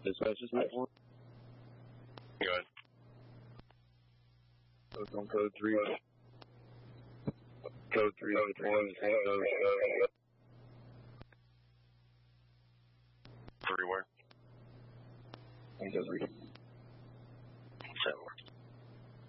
Dispatch is nice one. Go ahead. It's on code 3. Code 301. 3 where? I think that's